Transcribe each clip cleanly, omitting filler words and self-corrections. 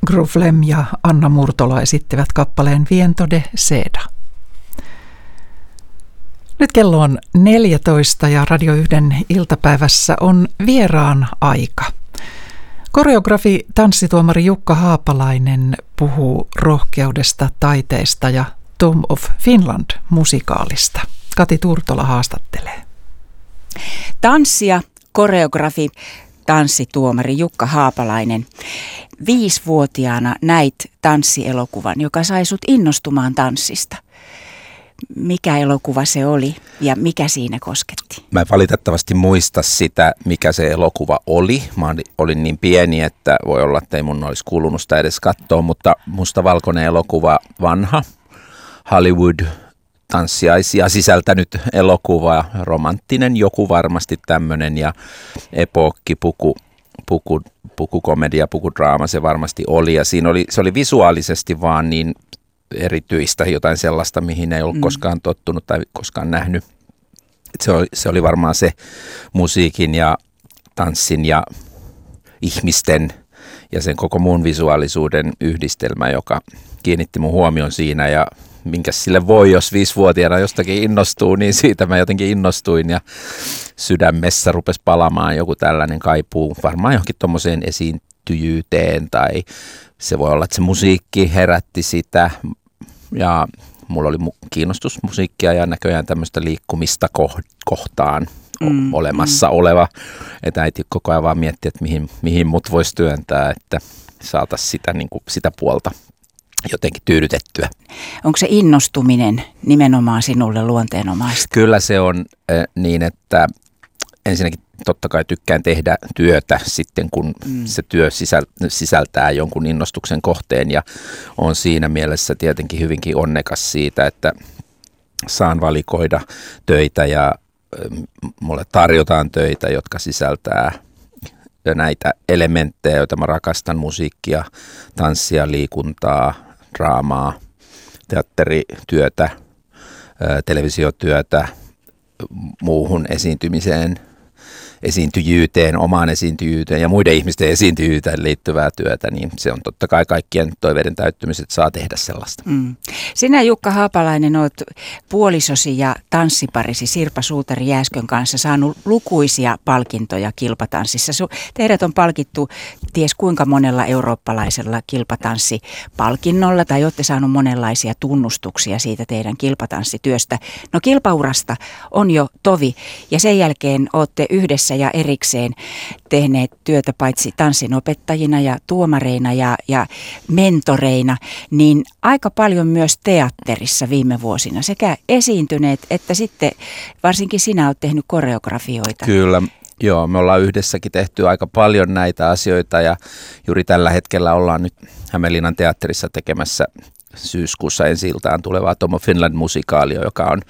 Gru Flem ja Anna Murtola esittivät kappaleen Viento de Seda. Nyt kello on 14 ja Radio 1 iltapäivässä on vieraan aika. Koreografi, tanssituomari Jukka Haapalainen puhuu rohkeudesta, taiteesta ja Tom of Finland -musikaalista. Kati Turtola haastattelee. Tanssija, koreografi, tanssituomari Jukka Haapalainen. 5-vuotiaana näit tanssielokuvan, joka sai sut innostumaan tanssista. Mikä elokuva se oli ja mikä siinä kosketti? Mä en valitettavasti muista sitä, mikä se elokuva oli. Mä olin niin pieni, että voi olla, että ei mun olisi kuulunut sitä edes katsoa, mutta mustavalkoinen elokuva, vanha Hollywood tanssiaisia sisältänyt elokuva, romanttinen joku varmasti tämmöinen ja epookki, pukukomedia, pukudraama se varmasti oli. Ja siinä se oli visuaalisesti vaan niin erityistä, jotain sellaista, mihin ei ollut koskaan tottunut tai koskaan nähnyt. Se oli varmaan se musiikin ja tanssin ja ihmisten ja sen koko muun visuaalisuuden yhdistelmä, joka kiinnitti mun huomion siinä ja minkäs sille voi, jos 5-vuotiaana jostakin innostuu, niin siitä mä jotenkin innostuin ja sydämessä rupesi palamaan joku tällainen kaipuu varmaan johonkin tommoseen esiintyjyyteen tai se voi olla, että se musiikki herätti sitä ja mulla oli kiinnostus musiikkia ja näköjään tämmöistä liikkumista kohtaan olemassa oleva, että äiti koko ajan vaan miettii, että mihin mut voisi työntää, että saataisiin sitä, niin kuin, sitä puolta jotenkin tyydytettyä. Onko se innostuminen nimenomaan sinulle luonteenomaista? Kyllä se on niin, että ensinnäkin totta kai tykkään tehdä työtä sitten, kun se työ sisältää jonkun innostuksen kohteen ja on siinä mielessä tietenkin hyvinkin onnekas siitä, että saan valikoida töitä ja mulle tarjotaan töitä, jotka sisältää näitä elementtejä, joita mä rakastan, musiikkia, tanssia, liikuntaa, draamaa, teatterityötä, televisiotyötä, muuhun esiintyjyyteen, omaan esiintyjyyteen ja muiden ihmisten esiintyjyyteen liittyvää työtä, niin se on totta kai kaikkien toiveiden täyttymiset saa tehdä sellaista. Sinä Jukka Haapalainen olet puolisosi ja tanssiparisi Sirpa Suutari-Jääskön kanssa saanut lukuisia palkintoja kilpatanssissa. Teidät on palkittu ties kuinka monella eurooppalaisella kilpatanssipalkinnolla tai olette saanut monenlaisia tunnustuksia siitä teidän kilpatanssityöstä. No kilpaurasta on jo tovi ja sen jälkeen olette yhdessä ja erikseen tehneet työtä paitsi tanssinopettajina ja tuomareina ja mentoreina, niin aika paljon myös teatterissa viime vuosina. Sekä esiintyneet että sitten varsinkin sinä olet tehnyt koreografioita. Kyllä, joo, me ollaan yhdessäkin tehty aika paljon näitä asioita ja juuri tällä hetkellä ollaan nyt Hämeenlinnan teatterissa tekemässä syyskuussa ensi-iltaan tulevaa Tom of Finland -musikaalia, joka on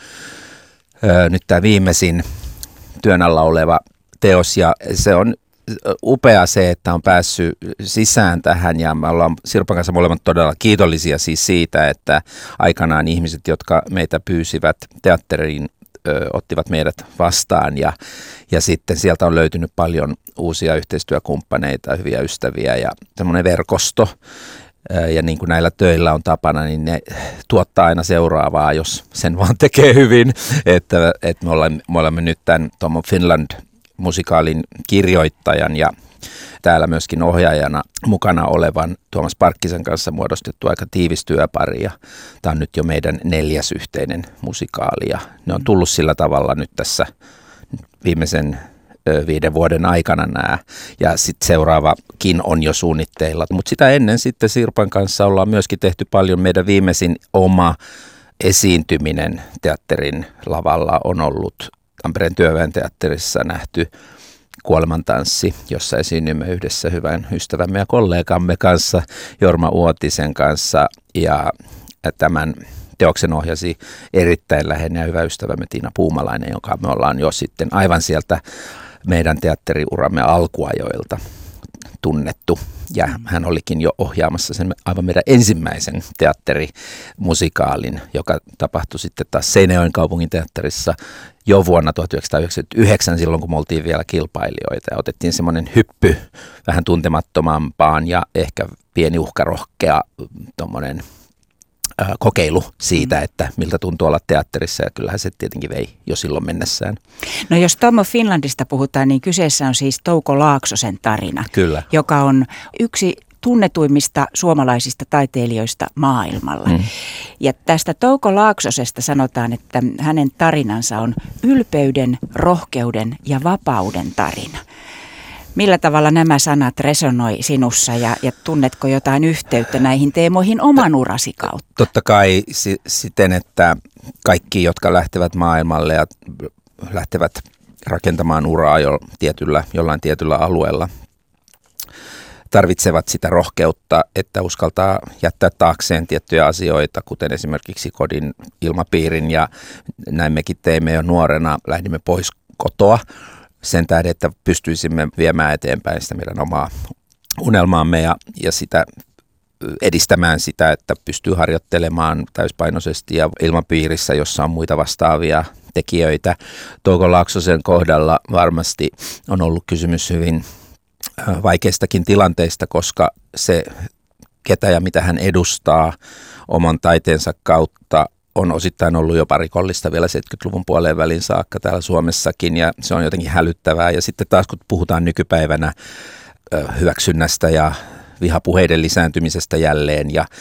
nyt tämä viimeisin työn alla oleva teos ja se on upea se, että on päässyt sisään tähän ja me ollaan Sirpan kanssa molemmat todella kiitollisia siis siitä, että aikanaan ihmiset, jotka meitä pyysivät teatteriin, ottivat meidät vastaan ja sitten sieltä on löytynyt paljon uusia yhteistyökumppaneita, hyviä ystäviä ja semmoinen verkosto. Ja niin kuin näillä töillä on tapana, niin ne tuottaa aina seuraavaa, jos sen vaan tekee hyvin. Että me olemme nyt tämän Tom of Finland -musikaalin kirjoittajan ja täällä myöskin ohjaajana mukana olevan Tuomas Parkkisen kanssa muodostettu aika tiivis työpari. Ja tämä on nyt jo meidän 4. yhteinen musikaali ja ne on tullut sillä tavalla nyt tässä viimeisen 5 vuoden aikana nämä, ja sitten seuraavakin on jo suunnitteilla. Mutta sitä ennen sitten Sirpan kanssa ollaan myöskin tehty paljon. Meidän viimeisin oma esiintyminen teatterin lavalla on ollut Tampereen Työväen teatterissa nähty Kuolemantanssi, jossa esiinnymme yhdessä hyvän ystävämme ja kollegamme kanssa, Jorma Uotisen kanssa, ja tämän teoksen ohjasi erittäin läheinen ja hyvä ystävämme Tiina Puumalainen, jonka me ollaan jo sitten aivan sieltä meidän teatteriuramme alkuajoilta tunnettu. Ja hän olikin jo ohjaamassa sen aivan meidän ensimmäisen teatterimusikaalin, joka tapahtui sitten taas Seinäjoen kaupunginteatterissa jo vuonna 1999, silloin kun me oltiin vielä kilpailijoita. Ja otettiin semmoinen hyppy vähän tuntemattomampaan ja ehkä pieni uhkarohkea tommonen kokeilu siitä, että miltä tuntuu olla teatterissa, ja kyllähän se tietenkin vei jo silloin mennessään. No jos Tom of Finlandista puhutaan, niin kyseessä on siis Touko Laaksosen tarina, Kyllä. joka on yksi tunnetuimmista suomalaisista taiteilijoista maailmalla. Ja tästä Touko Laaksosesta sanotaan, että hänen tarinansa on ylpeyden, rohkeuden ja vapauden tarina. Millä tavalla nämä sanat resonoi sinussa ja tunnetko jotain yhteyttä näihin teemoihin oman urasi kautta? Totta kai siten, että kaikki, jotka lähtevät maailmalle ja lähtevät rakentamaan uraa jollain tietyllä alueella, tarvitsevat sitä rohkeutta, että uskaltaa jättää taakseen tiettyjä asioita, kuten esimerkiksi kodin ilmapiirin, ja näin mekin teimme jo nuorena, lähdimme pois kotoa sen tähden, että pystyisimme viemään eteenpäin sitä meidän omaa unelmaamme ja sitä edistämään sitä, että pystyy harjoittelemaan täyspainoisesti ja ilmapiirissä, jossa on muita vastaavia tekijöitä. Touko Laaksosen kohdalla varmasti on ollut kysymys hyvin vaikeistakin tilanteista, koska se, ketä ja mitä hän edustaa oman taiteensa kautta, on osittain ollut jopa rikollista vielä 70-luvun puoleen välin saakka täällä Suomessakin, ja se on jotenkin hälyttävää. Ja sitten taas kun puhutaan nykypäivänä hyväksynnästä ja vihapuheiden lisääntymisestä jälleen ja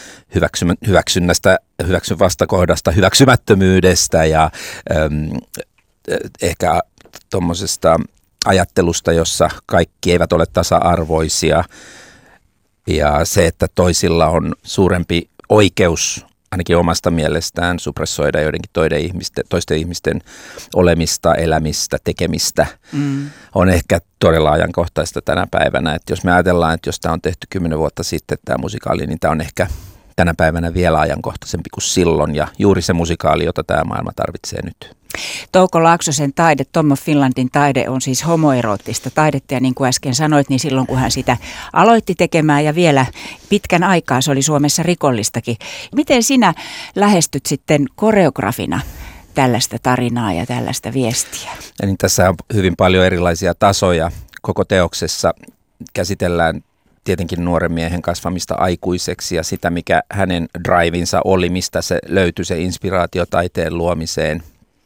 vastakohdasta hyväksymättömyydestä ja ehkä tuommoisesta ajattelusta, jossa kaikki eivät ole tasa-arvoisia, ja se, että toisilla on suurempi oikeus ainakin omasta mielestään suppressoida joidenkin toisten ihmisten olemista, elämistä, tekemistä, on ehkä todella ajankohtaista tänä päivänä. Että jos me ajatellaan, että jos tämä on tehty 10 vuotta sitten tämä musikaali, niin tämä on ehkä tänä päivänä vielä ajankohtaisempi kuin silloin, ja juuri se musikaali, jota tämä maailma tarvitsee nyt. Touko Laaksosen taide, Tom of Finlandin taide, on siis homoeroottista taidetta, ja niin kuin äsken sanoit, niin silloin kun hän sitä aloitti tekemään ja vielä pitkän aikaa se oli Suomessa rikollistakin. Miten sinä lähestyt sitten koreografina tällaista tarinaa ja tällaista viestiä? Ja niin tässä on hyvin paljon erilaisia tasoja. Koko teoksessa käsitellään tietenkin nuoren miehen kasvamista aikuiseksi ja sitä, mikä hänen drivinsa oli, mistä se löytyi se inspiraatio taiteen luomiseen.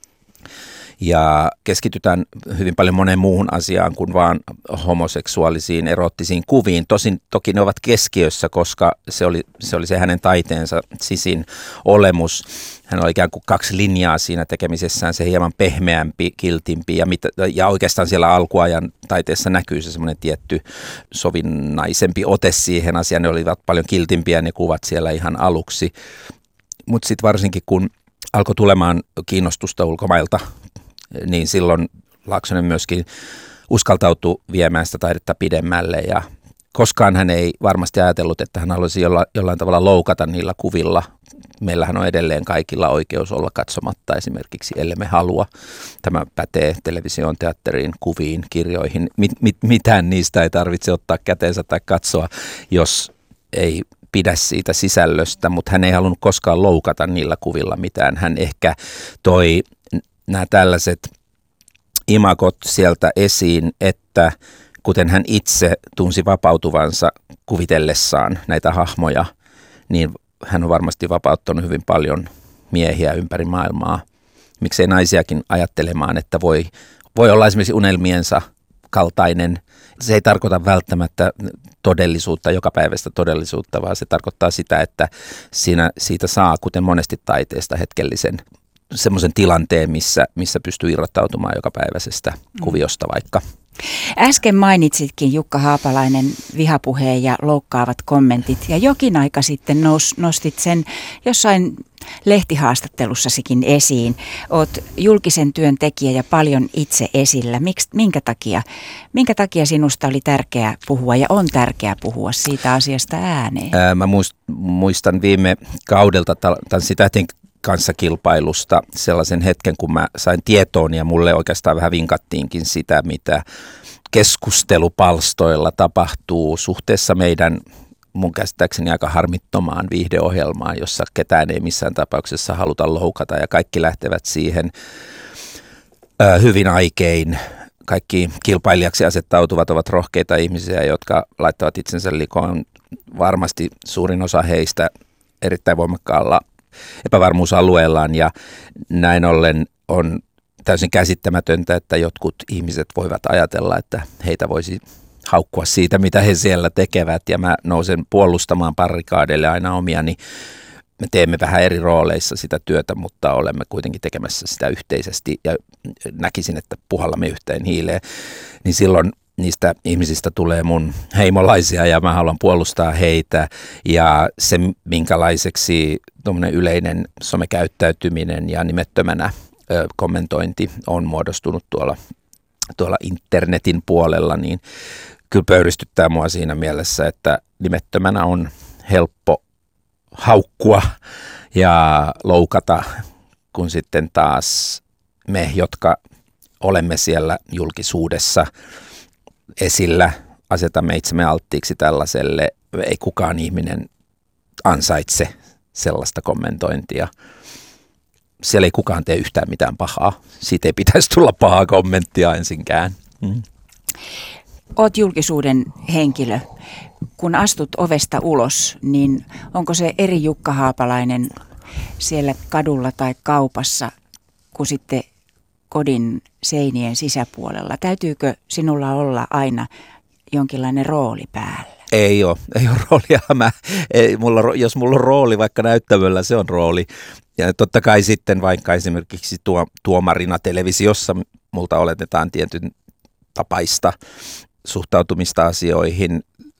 Ja keskitytään hyvin paljon moneen muuhun asiaan kuin vaan homoseksuaalisiin, eroottisiin kuviin. Toki ne ovat keskiössä, koska se oli se hänen taiteensa sisin olemus. Hän oli ikään kuin 2 linjaa siinä tekemisessään, se hieman pehmeämpi, kiltimpi, ja oikeastaan siellä alkuajan taiteessa näkyy se semmoinen tietty sovinnaisempi ote siihen asiaan. Ne olivat paljon kiltimpiä ne kuvat siellä ihan aluksi, mutta sitten varsinkin kun alkoi tulemaan kiinnostusta ulkomailta, niin silloin Laaksonen myöskin uskaltautui viemään sitä taidetta pidemmälle, ja koskaan hän ei varmasti ajatellut, että hän haluaisi jollain tavalla loukata niillä kuvilla. Meillähän on edelleen kaikilla oikeus olla katsomatta esimerkiksi, ellei me halua. Tämä pätee televisioon, teatteriin, kuviin, kirjoihin. Mitään niistä ei tarvitse ottaa käteensä tai katsoa, jos ei pidä siitä sisällöstä, mutta hän ei halunnut koskaan loukata niillä kuvilla mitään. Hän ehkä toi nämä tällaiset imagot sieltä esiin, että kuten hän itse tunsi vapautuvansa kuvitellessaan näitä hahmoja, niin hän on varmasti vapauttanut hyvin paljon miehiä ympäri maailmaa. Miksei naisiakin ajattelemaan, että voi olla esimerkiksi unelmiensa kaltainen. Se ei tarkoita välttämättä todellisuutta, jokapäiväistä todellisuutta, vaan se tarkoittaa sitä, että siitä saa, kuten monesti taiteesta, hetkellisen semmoisen tilanteen, missä pystyy irrottautumaan jokapäiväisestä kuviosta vaikka. Äsken mainitsitkin, Jukka Haapalainen, vihapuheen ja loukkaavat kommentit, ja jokin aika sitten nostit sen jossain lehtihaastattelussasikin esiin. Oot julkisen työn tekijä ja paljon itse esillä. Minkä takia sinusta oli tärkeää puhua ja on tärkeää puhua siitä asiasta ääneen? Mä muistan viime kaudelta Tanssitähtien kanssa kilpailusta sellaisen hetken, kun mä sain tietoon ja mulle oikeastaan vähän vinkattiinkin sitä, mitä keskustelupalstoilla tapahtuu suhteessa meidän mun käsittääkseni aika harmittomaan viihdeohjelmaan, jossa ketään ei missään tapauksessa haluta loukata ja kaikki lähtevät siihen hyvin aikein. Kaikki kilpailijaksi asettautuvat ovat rohkeita ihmisiä, jotka laittavat itsensä likoon. Varmasti suurin osa heistä erittäin voimakkaalla epävarmuusalueellaan ja näin ollen on täysin käsittämätöntä, että jotkut ihmiset voivat ajatella, että heitä voisi haukkua siitä, mitä he siellä tekevät ja mä nousen puolustamaan barrikaadeille aina omiani. Me teemme vähän eri rooleissa sitä työtä, mutta olemme kuitenkin tekemässä sitä yhteisesti ja näkisin, että puhallamme yhteen hiileen, niin silloin niistä ihmisistä tulee mun heimolaisia ja mä haluan puolustaa heitä ja se minkälaiseksi tuommoinen yleinen somekäyttäytyminen ja nimettömänä kommentointi on muodostunut tuolla internetin puolella, niin kyllä pöyristyttää mua siinä mielessä, että nimettömänä on helppo haukkua ja loukata, kun sitten taas me, jotka olemme siellä julkisuudessa esillä, asetamme itsemme alttiiksi tällaiselle. Ei kukaan ihminen ansaitse sellaista kommentointia. Siellä ei kukaan tee yhtään mitään pahaa. Siitä ei pitäisi tulla pahaa kommenttia ensinkään. Oot julkisuuden henkilö. Kun astut ovesta ulos, niin onko se eri Jukka Haapalainen siellä kadulla tai kaupassa kuin sitten kodin seinien sisäpuolella? Täytyykö sinulla olla aina jonkinlainen rooli päällä? Ei ole roolia. Jos mulla on rooli vaikka näyttämöllä, se on rooli. Ja totta kai sitten vaikka esimerkiksi tuomarina televisiossa multa oletetaan tietyn tapaista suhtautumista asioihin,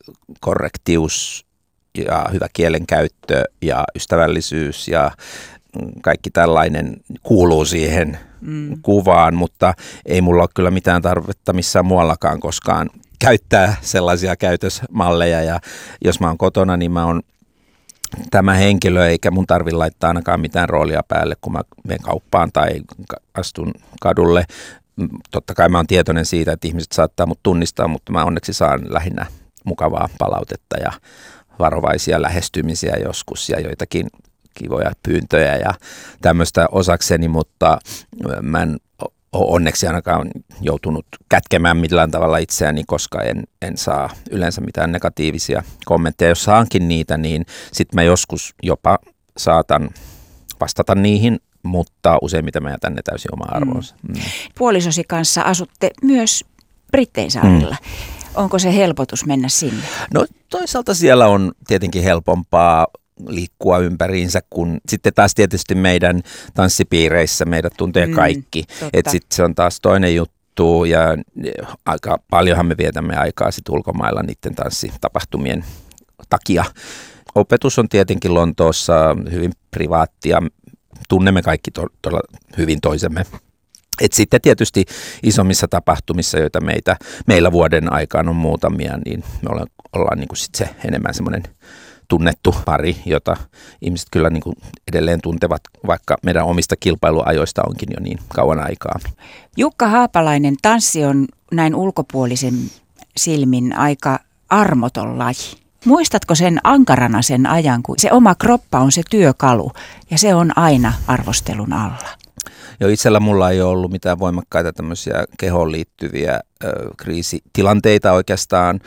korrektius ja hyvä kielenkäyttö ja ystävällisyys ja kaikki tällainen kuuluu siihen kuvaan, mutta ei mulla ole kyllä mitään tarvetta missään muuallakaan koskaan käyttää sellaisia käytösmalleja ja jos mä oon kotona, niin mä oon tämä henkilö, eikä mun tarvitse laittaa ainakaan mitään roolia päälle, kun mä menen kauppaan tai astun kadulle. Totta kai mä oon tietoinen siitä, että ihmiset saattaa mut tunnistaa, mutta mä onneksi saan lähinnä mukavaa palautetta ja varovaisia lähestymisiä joskus ja joitakin kivoja pyyntöjä ja tämmöistä osakseni, mutta mä en ole onneksi ainakaan joutunut kätkemään millään tavalla itseäni, koska en saa yleensä mitään negatiivisia kommentteja. Jos saankin niitä, niin sitten mä joskus jopa saatan vastata niihin, mutta useimmiten mä jätän ne täysin oma arvoonsa. Puolisosi kanssa asutte myös Brittein saarilla. Onko se helpotus mennä sinne? No toisaalta siellä on tietenkin helpompaa liikkua ympäriinsä, kun sitten taas tietysti meidän tanssipiireissä meidät tuntee kaikki. Että sitten se on taas toinen juttu ja aika paljonhan me vietämme aikaa sitten ulkomailla niiden tanssitapahtumien takia. Opetus on tietenkin Lontoossa hyvin privaattia. Tunnemme kaikki todella hyvin toisemme. Et sitten tietysti isommissa tapahtumissa, joita meillä vuoden aikaan on muutamia, niin me ollaan niin kuin sit se enemmän semmoinen tunnettu pari, jota ihmiset kyllä niin kuin edelleen tuntevat, vaikka meidän omista kilpailuajoista onkin jo niin kauan aikaa. Jukka Haapalainen, tanssi on näin ulkopuolisen silmin aika armoton laji. Muistatko sen ankarana sen ajan, kun se oma kroppa on se työkalu ja se on aina arvostelun alla? Joo, itsellä mulla ei ole ollut mitään voimakkaita tämmöisiä kehoon liittyviä kriisitilanteita oikeastaan,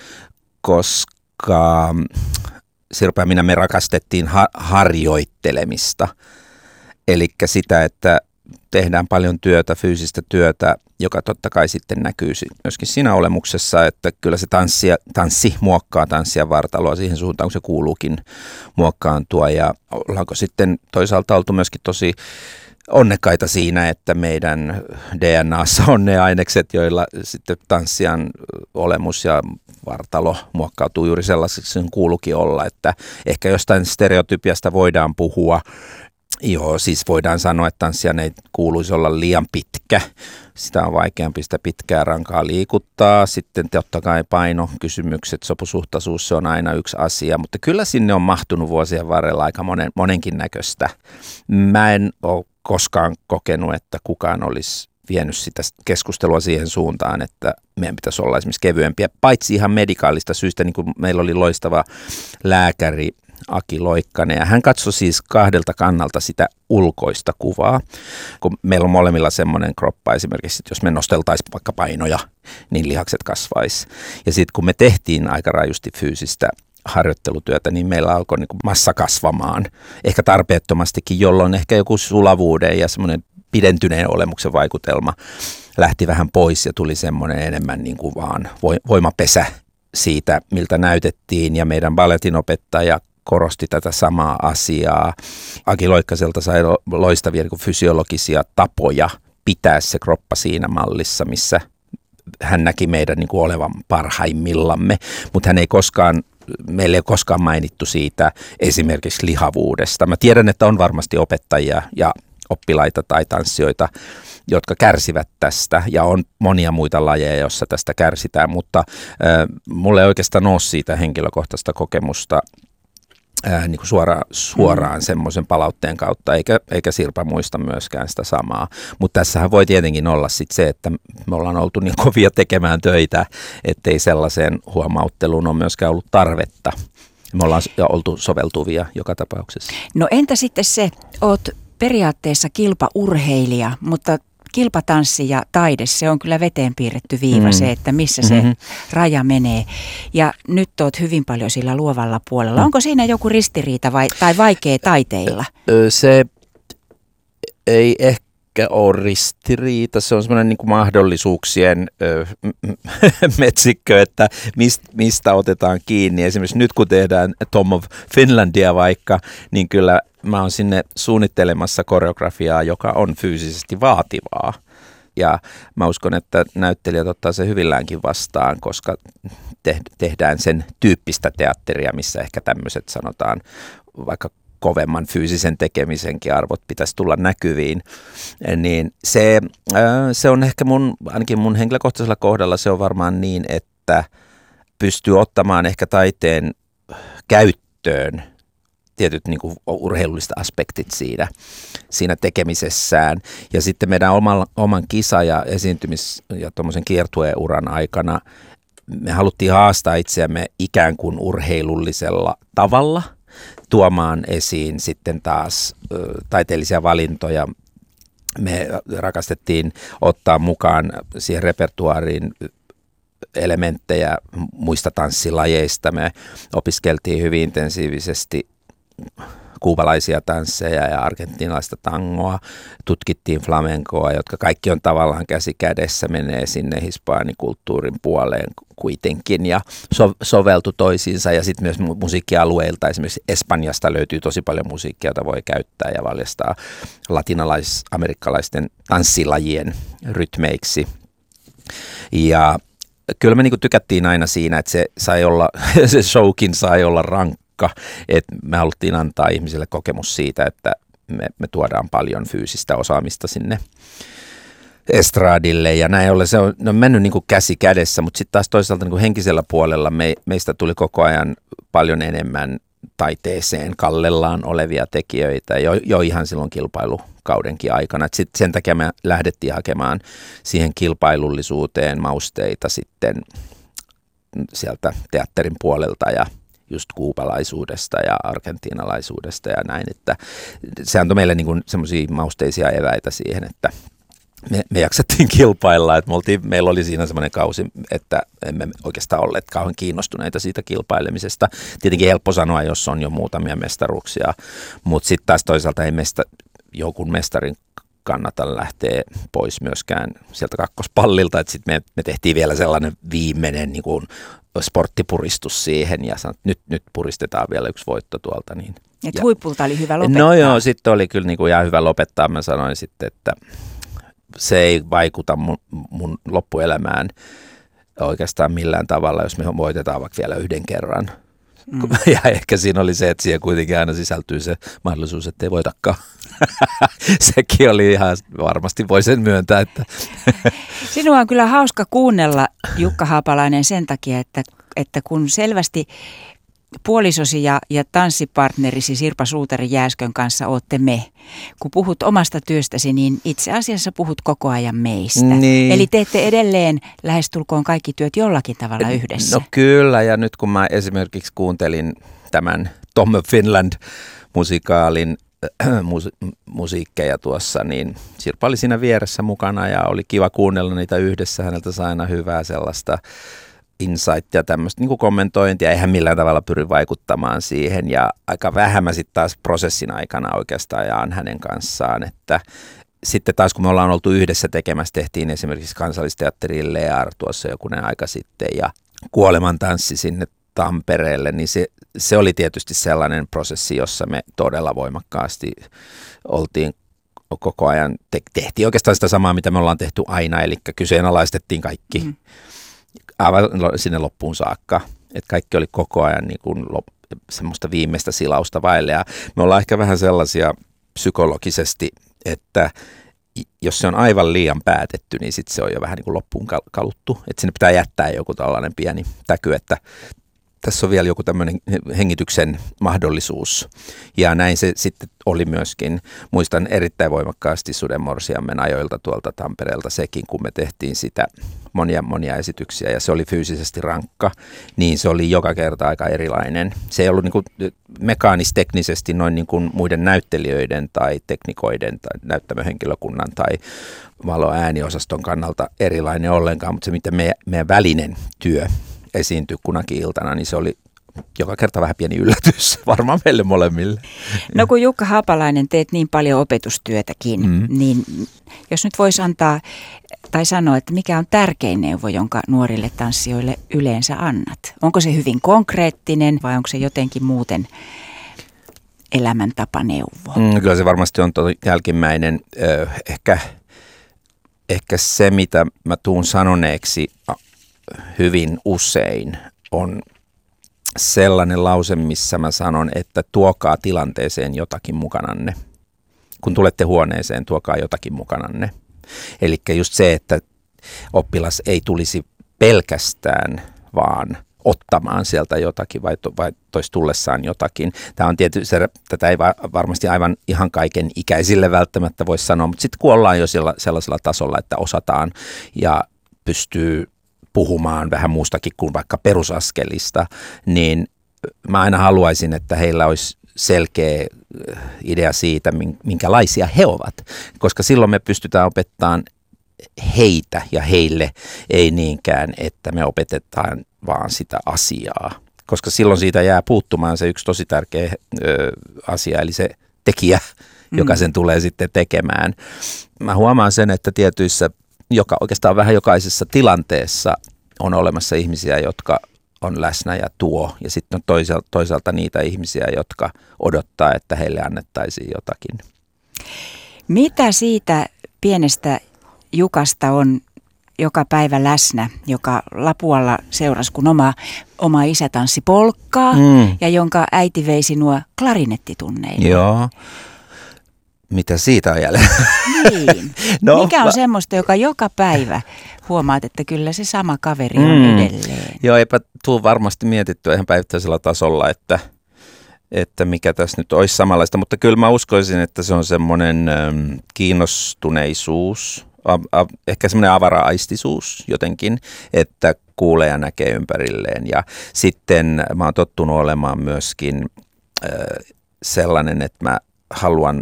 koska Sirpa ja minä me rakastettiin harjoittelemista. Eli sitä, että tehdään paljon työtä, fyysistä työtä, joka totta kai sitten näkyy myöskin siinä olemuksessa, että kyllä se tanssi muokkaa tanssia vartaloa siihen suuntaan, kun se kuuluukin muokkaantua. Ja ollaanko sitten toisaalta oltu myöskin tosi onnekkaita siinä, että meidän DNAssa on ne ainekset, joilla sitten tanssijan olemus ja vartalo muokkautuu juuri sellaiseksi sen kuuluukin olla, että ehkä jostain stereotypiasta voidaan puhua. Joo, siis voidaan sanoa, että tanssijan ei kuuluisi olla liian pitkä. Sitä on vaikeampi sitä pitkää rankaa liikuttaa. Sitten totta kai painokysymykset, sopusuhtaisuus, se on aina yksi asia. Mutta kyllä sinne on mahtunut vuosien varrella aika monenkin näköistä. Mä en ole koskaan kokenut, että kukaan olisi vienyt sitä keskustelua siihen suuntaan, että meidän pitäisi olla esimerkiksi kevyempiä, paitsi ihan medikaalista syystä, niin kuin meillä oli loistava lääkäri Aki Loikkanen, ja hän katsoi siis kahdelta kannalta sitä ulkoista kuvaa, kun meillä on molemmilla semmoinen kroppa esimerkiksi, että jos me nosteltaisiin vaikka painoja, niin lihakset kasvaisi. Ja sitten kun me tehtiin aika rajusti fyysistä harjoittelutyötä, niin meillä alkoi niin kuin massa kasvamaan, ehkä tarpeettomastikin, jolloin ehkä joku sulavuuden ja semmoinen pidentyneen olemuksen vaikutelma lähti vähän pois ja tuli semmoinen enemmän niin kuin vaan voimapesä siitä, miltä näytettiin, ja meidän balletinopettaja korosti tätä samaa asiaa. Aki Loikkaselta sai loistavia niin kuin fysiologisia tapoja pitää se kroppa siinä mallissa, missä hän näki meidän niin kuin olevan parhaimmillamme, mutta meillä ei ole koskaan mainittu siitä esimerkiksi lihavuudesta. Mä tiedän, että on varmasti opettajia ja oppilaita tai tanssijoita, jotka kärsivät tästä, ja on monia muita lajeja, joissa tästä kärsitään, mutta mulle ei oikeastaan ole siitä henkilökohtaista kokemusta niin kuin suoraan semmoisen palautteen kautta, eikä Sirpa muista myöskään sitä samaa. Mutta tässähän voi tietenkin olla sit se, että me ollaan oltu niin kovia tekemään töitä, ettei sellaiseen huomautteluun ole myöskään ollut tarvetta. Me ollaan oltu soveltuvia joka tapauksessa. No entä sitten se, oot periaatteessa kilpaurheilija, mutta kilpatanssi ja taide, se on kyllä veteen piirretty viiva, se, että missä se raja menee. Ja nyt oot hyvin paljon sillä luovalla puolella. Onko siinä joku ristiriita tai vaikea taiteilla? Se ei ehkä ole ristiriita. Se on semmoinen niin kuin mahdollisuuksien metsikkö, että mistä otetaan kiinni. Esimerkiksi nyt kun tehdään Tom of Finlandia vaikka, niin kyllä mä oon sinne suunnittelemassa koreografiaa, joka on fyysisesti vaativaa. Ja mä uskon, että näyttelijät ottaa se hyvilläänkin vastaan, koska tehdään sen tyyppistä teatteria, missä ehkä tämmöiset sanotaan vaikka kovemman fyysisen tekemisenkin arvot pitäisi tulla näkyviin. Niin se on ehkä ainakin mun henkilökohtaisella kohdalla se on varmaan niin, että pystyy ottamaan ehkä taiteen käyttöön tietyt niin kuin urheilulliset aspektit siinä tekemisessään. Ja sitten meidän oman kisa- ja esiintymis- ja tuommoisen kiertueuran aikana me haluttiin haastaa itseämme ikään kuin urheilullisella tavalla, tuomaan esiin sitten taas taiteellisia valintoja. Me rakastettiin ottaa mukaan siihen repertuaariin elementtejä muista tanssilajeista. Me opiskeltiin hyvin intensiivisesti kuubalaisia tansseja ja argentiinalaista tangoa, tutkittiin flamenkoa, jotka kaikki on tavallaan käsi kädessä, menee sinne hispaanikulttuurin puoleen kuitenkin ja soveltu toisiinsa, ja sitten myös musiikkialueilta, esimerkiksi Espanjasta löytyy tosi paljon musiikkia, jota voi käyttää ja valjastaa latinalais-amerikkalaisten tanssilajien rytmeiksi. Ja kyllä me niinku tykättiin aina siinä, että se showkin sai olla rankka. Että me haluttiin antaa ihmisille kokemus siitä, että me tuodaan paljon fyysistä osaamista sinne estradille, ja näin ollen se on mennyt niin kuin käsi kädessä, mutta sitten taas toisaalta niin kuin henkisellä puolella meistä tuli koko ajan paljon enemmän taiteeseen kallellaan olevia tekijöitä jo ihan silloin kilpailukaudenkin aikana. Sit sen takia me lähdettiin hakemaan siihen kilpailullisuuteen mausteita sitten sieltä teatterin puolelta ja just kuubalaisuudesta ja argentiinalaisuudesta ja näin, että se antoi meille niin semmoisia mausteisia eväitä siihen, että me jaksettiin kilpailla, että meillä oli siinä semmoinen kausi, että emme oikeastaan olleet kauhean kiinnostuneita siitä kilpailemisesta. Tietenkin helppo sanoa, jos on jo muutamia mestaruuksia, mutta sitten taas toisaalta ei jonkun mestarin kannata lähteä pois myöskään sieltä kakkospallilta, että sitten me tehtiin vielä sellainen viimeinen niin kuin sporttipuristus siihen ja sanottiin, että nyt puristetaan vielä yksi voitto tuolta. Niin. Et huipulta oli hyvä lopettaa. No joo, sitten oli kyllä niin kuin ihan hyvä lopettaa. Mä sanoin sitten, että se ei vaikuta mun loppuelämään oikeastaan millään tavalla, jos me voitetaan vaikka vielä yhden kerran. Ja ehkä siinä oli se, että siihen kuitenkin aina sisältyy se mahdollisuus, että ei voitakaan. Sekin oli ihan, varmasti voi sen myöntää. Että Sinua on kyllä hauska kuunnella, Jukka Haapalainen, sen takia, että kun selvästi puolisosi ja tanssipartnerisi Sirpa Suutari-Jääskön kanssa ootte me. Kun puhut omasta työstäsi, niin itse asiassa puhut koko ajan meistä. Niin. Eli teette edelleen lähestulkoon kaikki työt jollakin tavalla yhdessä. No kyllä, ja nyt kun mä esimerkiksi kuuntelin tämän Tom of Finland-musikaalin musiikkeja tuossa, niin Sirpa oli siinä vieressä mukana ja oli kiva kuunnella niitä yhdessä. Häneltä sai aina hyvää sellaista insightia, tämmöistä niin kuin kommentointia, eihän millään tavalla pyri vaikuttamaan siihen, ja aika vähän mä sitten taas prosessin aikana oikeastaan jaan hänen kanssaan, että sitten taas kun me ollaan oltu yhdessä tekemässä, tehtiin esimerkiksi Kansallisteatteriin Lear tuossa jokunen aika sitten, ja Kuolemantanssi sinne Tampereelle, niin se oli tietysti sellainen prosessi, jossa me todella voimakkaasti oltiin koko ajan, tehtiin oikeastaan sitä samaa, mitä me ollaan tehty aina, eli kyseenalaistettiin kaikki aivan sinne loppuun saakka, että kaikki oli koko ajan niin kuin semmoista viimeistä silausta vaille, ja me ollaan ehkä vähän sellaisia psykologisesti, että jos se on aivan liian päätetty, niin sitten se on jo vähän niin kuin loppuun kaluttu, että sinne pitää jättää joku tällainen pieni täky, että tässä on vielä joku tämmöinen hengityksen mahdollisuus, ja näin se sitten oli myöskin. Muistan erittäin voimakkaasti Sudenmorsiammen ajoilta tuolta Tampereelta sekin, kun me tehtiin sitä monia esityksiä, ja se oli fyysisesti rankka, niin se oli joka kerta aika erilainen. Se ei ollut niin kuin mekaanisteknisesti noin niin kuin muiden näyttelijöiden tai teknikoiden tai näyttämöhenkilökunnan tai valo-ääniosaston kannalta erilainen ollenkaan, mutta se mitä meidän välinen työ esiintyi kunakin iltana, niin se oli joka kerta vähän pieni yllätys, varmaan meille molemmille. No kun Jukka Haapalainen teet niin paljon opetustyötäkin, niin jos nyt voisi antaa tai sanoa, että mikä on tärkein neuvo, jonka nuorille tanssijoille yleensä annat? Onko se hyvin konkreettinen vai onko se jotenkin muuten elämäntapaneuvo? Kyllä se varmasti on jälkimmäinen. Ehkä se, mitä mä tuun sanoneeksi hyvin usein, on sellainen lause, missä mä sanon, että tuokaa tilanteeseen jotakin mukananne. Kun tulette huoneeseen, tuokaa jotakin mukananne. Eli just se, että oppilas ei tulisi pelkästään vaan ottamaan sieltä jotakin vai toisi tullessaan jotakin. Tämä on tietysti, tätä ei varmasti aivan ihan kaiken ikäisille välttämättä voi sanoa, mutta sitten kun ollaan jo sellaisella tasolla, että osataan ja pystyy puhumaan vähän muustakin kuin vaikka perusaskelista, niin mä aina haluaisin, että heillä olisi selkeä idea siitä, minkälaisia he ovat, koska silloin me pystytään opettamaan heitä ja heille, ei niinkään, että me opetetaan vaan sitä asiaa, koska silloin siitä jää puuttumaan se yksi tosi tärkeä asia, eli se tekijä, joka sen tulee sitten tekemään. Mä huomaan sen, että tietyissä oikeastaan vähän jokaisessa tilanteessa on olemassa ihmisiä, jotka on läsnä ja tuo, ja sitten on toisaalta niitä ihmisiä, jotka odottaa, että heille annettaisiin jotakin. Mitä siitä pienestä Jukasta on joka päivä läsnä, joka Lapualla seurasi, kun oma isä tanssi polkkaa, ja jonka äiti vei sinua klarinettitunneille? Joo. Mitä siitä on jäljellä? Niin. No, mikä on semmoista, joka joka päivä huomaat, että kyllä se sama kaveri on edelleen? Joo, eipä tule varmasti mietittyä ihan päivittäisellä tasolla, että mikä tässä nyt olisi samanlaista, mutta kyllä mä uskoisin, että se on semmoinen kiinnostuneisuus, ehkä semmoinen avara-aistisuus jotenkin, että kuulee ja näkee ympärilleen. Ja sitten mä oon tottunut olemaan myöskin sellainen, että mä haluan,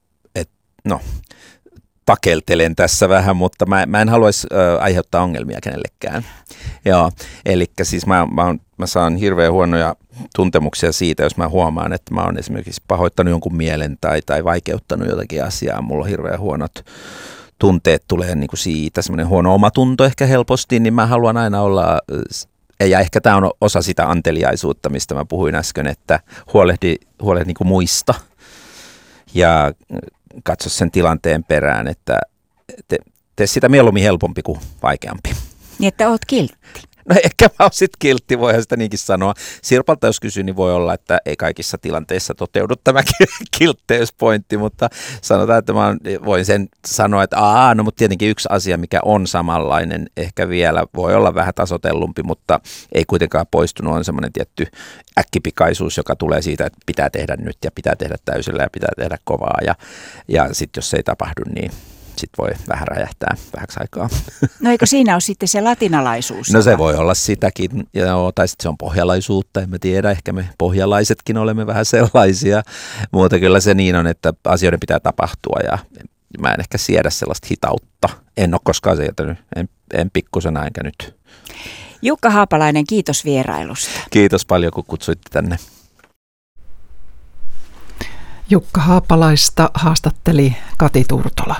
pakeltelen tässä vähän, mutta mä en haluaisi aiheuttaa ongelmia kenellekään. Joo, eli siis mä saan hirveän huonoja tuntemuksia siitä, jos mä huomaan, että mä oon esimerkiksi pahoittanut jonkun mielen tai vaikeuttanut jotakin asiaa. Mulla on hirveän huonot tunteet tulee niin kuin siitä, semmoinen huono omatunto ehkä helposti, niin mä haluan aina olla, ja ehkä tämä on osa sitä anteliaisuutta, mistä mä puhuin äsken, että huolehdi niin kuin muista ja katso sen tilanteen perään, että tee sitä mieluummin helpompi kuin vaikeampi. Niin, että oot kiltti. No ehkä mä oon sit kiltti, voihan sitä niinkin sanoa. Sirpalta jos kysyy, niin voi olla, että ei kaikissa tilanteissa toteudu tämä kiltteyspointti, mutta sanotaan, että mä voin sen sanoa, että no mutta tietenkin yksi asia, mikä on samanlainen, ehkä vielä voi olla vähän tasotellumpi, mutta ei kuitenkaan poistunut, on semmoinen tietty äkkipikaisuus, joka tulee siitä, että pitää tehdä nyt ja pitää tehdä täysillä ja pitää tehdä kovaa ja sitten jos se ei tapahdu, niin sitten voi vähän räjähtää vähäksi aikaa. No eikö siinä ole sitten se latinalaisuus? No se voi olla sitäkin, tai sitten se on pohjalaisuutta, en mä tiedä, ehkä me pohjalaisetkin olemme vähän sellaisia, mutta kyllä se niin on, että asioiden pitää tapahtua ja mä en ehkä siedä sellaista hitautta. En ole koskaan sieltänyt, en pikkusena enkä nyt. Jukka Haapalainen, kiitos vierailusta. Kiitos paljon, kun kutsuitte tänne. Jukka Haapalaista haastatteli Kati Turtola.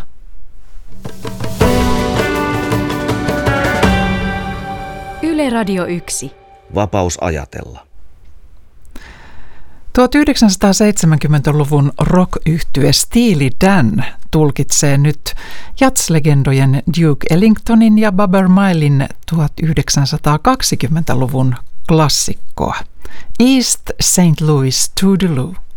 Yle Radio 1. Vapaus ajatella. 1970-luvun rock-yhtye Steely Dan tulkitsee nyt jazz-legendojen Duke Ellingtonin ja Bobby Milin 1920-luvun klassikkoa East St. Louis Toodaloo.